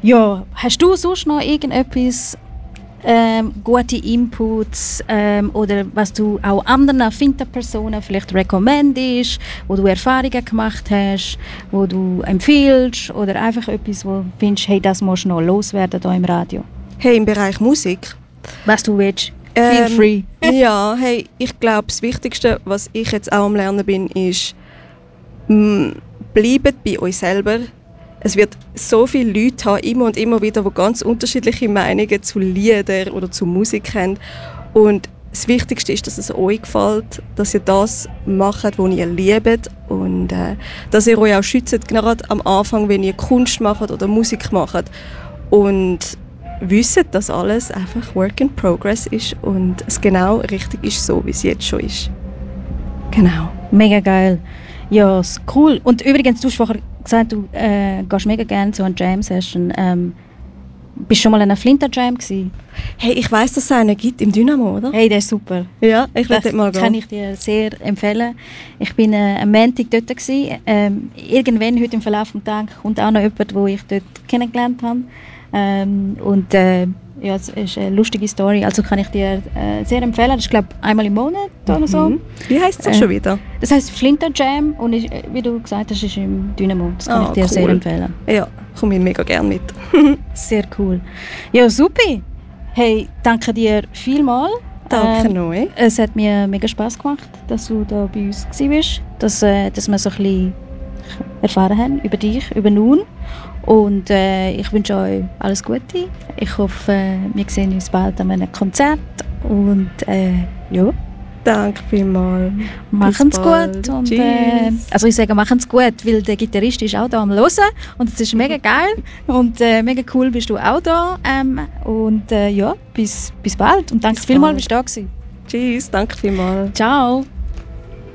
Ja, hast du sonst noch irgendetwas, gute Inputs oder was du auch anderen erfindeten Personen vielleicht rekommendierst, wo du Erfahrungen gemacht hast, wo du empfiehlst oder einfach etwas, wo du findest, hey, das musst du noch loswerden hier im Radio? Hey, im Bereich Musik? Was du willst, feel free. Ja, hey, ich glaube, das Wichtigste, was ich jetzt auch am Lernen bin, ist, bleibt bei euch selber. Es wird so viele Leute haben, immer und immer wieder, die ganz unterschiedliche Meinungen zu Liedern oder zu Musik haben. Und das Wichtigste ist, dass es euch gefällt, dass ihr das macht, was ihr liebt und dass ihr euch auch schützt, gerade am Anfang, wenn ihr Kunst macht oder Musik macht. Und wisst, dass alles einfach Work in Progress ist und es genau richtig ist, so wie es jetzt schon ist. Genau. Mega geil. Ja, cool. Und übrigens, du hast vorher gesagt, du gehst mega gerne zu einer Jam-Session. Bist du schon mal an einer Flinter-Jam gewesen? Hey, ich weiss, dass es einen gibt im Dynamo, oder? Hey, der ist super. Ja, ich will dort mal gehen. Kann ich dir sehr empfehlen. Ich bin am Montag dort gewesen. Irgendwann heute im Verlauf des Tages kommt auch noch jemand, den ich dort kennengelernt habe. Ja, es ist eine lustige Story, also kann ich dir sehr empfehlen. Das ist, glaube ich, einmal im Monat oder so. Wie heisst es schon wieder? Das heisst Flinter Jam und ist, wie du gesagt hast, ist im Dynamo. Das kann ich dir sehr empfehlen. Ja, komme ich mega gerne mit. Sehr cool. Ja, super. Hey, danke dir vielmals. Danke euch. Es hat mir mega Spass gemacht, dass du da bei uns warst, dass wir so ein bisschen erfahren haben über dich, über nun. Und ich wünsche euch alles Gute. Ich hoffe, wir sehen uns bald an einem Konzert. Und ja. Danke vielmals. Machen's gut. Und, also ich sage, machen's gut, weil der Gitarrist ist auch da am Hören. Und es ist mega geil. Und mega cool bist du auch da. Und ja, bis bald. Und danke vielmals, bist du da gewesen. Tschüss, danke vielmals. Ciao.